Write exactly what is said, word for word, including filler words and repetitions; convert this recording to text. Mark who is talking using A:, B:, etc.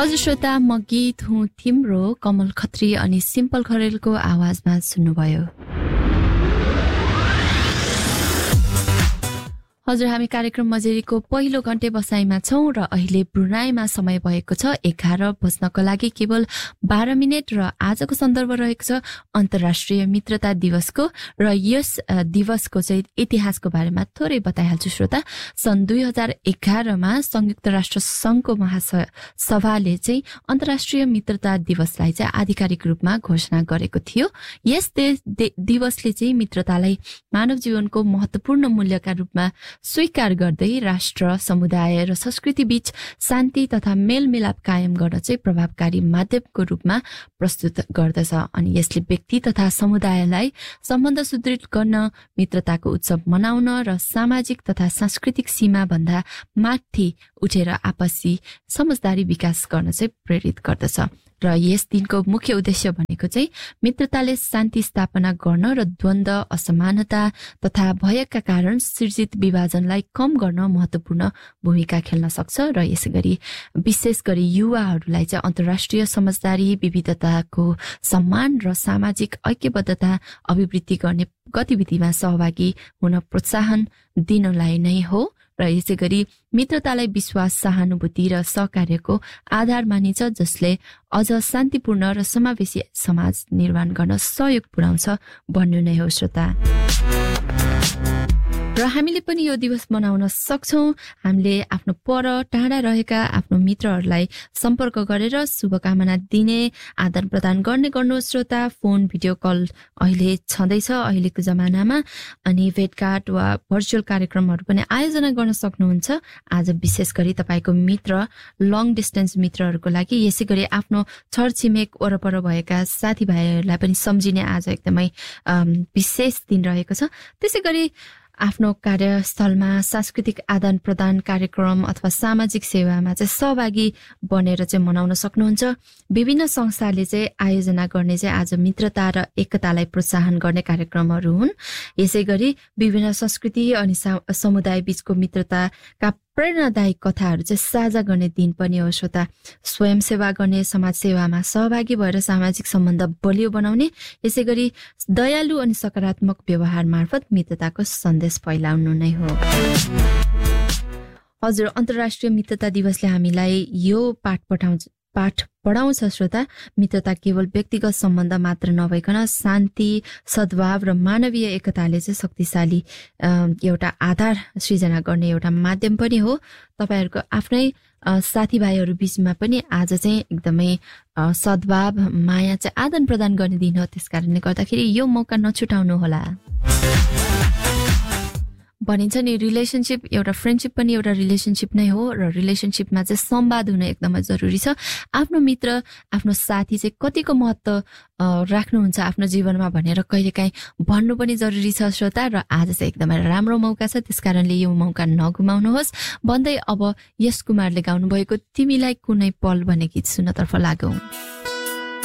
A: हजुर श्रोता, म गीत हुँ तिम्रो कमल खत्री अनि सिम्पल खरेलको आवाजमा सुन्नुभयो। हजुर, हामी कार्यक्रम मजेरीको पहिलो घण्टे बसाइमा छौं र अहिले ब्रुनाईमा समय भएको छ एघार बज्नको लागि केवल बाह्र मिनट र आजको सन्दर्भ रहेको छ अन्तर्राष्ट्रिय मित्रता दिवसको र यस दिवसको चाहिँ इतिहासको बारेमा थोरै बताइहाल्छु श्रोता। सन् दुई हजार एघारमा संयुक्त राष्ट्र संघको महासभाले चाहिँ अन्तर्राष्ट्रिय मित्रता दिवसलाई चाहिँ आधिकारिक रूपमा घोषणा गरेको थियो। यस दिवसले चाहिँ मित्रतालाई मानव जीवनको महत्वपूर्ण मूल्यका रूपमा स्वीकार गर्दै राष्ट्र, समुदाय र संस्कृति बीच शान्ति तथा मेलमिलाप कायम गर्न चाहिँ प्रभावकारी माध्यमको रूपमा प्रस्तुत गर्दछ। अनि यसले व्यक्ति तथा समुदायलाई सम्बन्ध सुदृढ गर्न, मित्रताको उत्सव मनाउन र सामाजिक तथा सांस्कृतिक सीमा भन्दा माथि उठेर आपसी समझदारी विकास गर्न चाहिँ प्रेरित गर्दछ। र यस दिनको मुख्य उद्देश्य भनेको चाहिँ मित्रताले शान्ति स्थापना गर्न र द्वन्द्व, असमानता तथा भयका कारण सृजित विभाजनलाई कम गर्न महत्वपूर्ण भूमिका खेल्न सक्छ र यसैगरी विशेष गरी युवाहरूलाई चाहिँ अन्तर्राष्ट्रिय समझदारी, विविधताको सम्मान र सामाजिक ऐक्यबद्धता अभिवृद्धि गर्ने गतिविधिमा सहभागी हुन प्रोत्साहन दिनलाई नै हो। र यसै गरी मित्रतालाई विश्वास, सहानुभूति र सहकार्यको आधार मानिन्छ, जसले अझ शान्तिपूर्ण र समावेशी समाज निर्माण गर्न सहयोग पुर्याउँछ भन्नु नै हो श्रोता। र हामीले पनि यो दिवस मनाउन सक्छौं। हामीले आफ्नो पर टाढा रहेका आफ्नो मित्रहरूलाई सम्पर्क गरेर शुभकामना दिने, आदान प्रदान गर्ने गर्नु श्रोता। फोन, भिडियो कल अहिले छँदैछ अहिलेको जमानामा, अनि भेटघाट वा भर्चुअल कार्यक्रमहरू पनि आयोजना गर्न सक्नुहुन्छ। आज विशेष गरी तपाईँको मित्र, लङ डिस्टेन्स मित्रहरूको लागि, यसै गरी आफ्नो छरछिमेक वरपर भएका साथीभाइहरूलाई पनि सम्झिने आज एकदमै विशेष दिन रहेको छ। त्यसै गरी आफ्नो कार्यस्थलमा सांस्कृतिक आदान प्रदान कार्यक्रम अथवा सामाजिक सेवामा चाहिँ सहभागी बनेर चाहिँ मनाउन सक्नुहुन्छ। विभिन्न संस्थाले चाहिँ आयोजना गर्ने चाहिँ आज मित्रता र एकतालाई प्रोत्साहन गर्ने कार्यक्रमहरू हुन्। यसै गरी विभिन्न संस्कृति अनि समुदाय बीचको मित्रताका प्रेरणादायी कथाहरू चाहिँ साझा गर्ने दिन पनि हो श्रोता। स्वयंसेवा गर्ने, समाज सेवामा सहभागी भएर सामाजिक सम्बन्ध बलियो बनाउने, यसै गरी दयालु अनि सकारात्मक व्यवहार मार्फत मित्रताको सन्देश फैलाउनु नै हो। हजुर, अन्तर्राष्ट्रिय मित्रता दिवसले हामीलाई यो पाठ पठाउँछ पाठ पढाउँछ श्रोता। मित्रता केवल व्यक्तिगत सम्बन्ध मात्र नभइकन शान्ति, सद्भाव र मानवीय एकताले चाहिँ शक्तिशाली एउटा आधार सृजना गर्ने एउटा माध्यम पनि हो। तपाईहरूको आफ्नै साथीभाइहरू बीचमा पनि आज चाहिँ एकदमै सद्भाव, माया चाहिँ आदान प्रदान गर्ने दिन हो। त्यसकारणले गर्दाखेरि यो मौका नछुटाउनु होला। भनिन्छ नि, रिलेसनसिप एउटा फ्रेन्डसिप पनि एउटा रिलेसनसिप नै हो र रिलेसनसिपमा चाहिँ संवाद हुन एकदमै जरुरी छ। आफ्नो मित्र, आफ्नो साथी चाहिँ कतिको महत्त्व राख्नुहुन्छ आफ्नो जीवनमा भनेर कहिलेकाहीँ भन्नु पनि जरुरी छ श्रोता। र आज चाहिँ एकदमै राम्रो मौका छ, त्यसकारणले यो मौका नगुमाउनुहोस् भन्दै अब यस कुमारले गाउनुभएको तिमीलाई कुनै पल भन्ने गीत सुन्नतर्फ लागौं।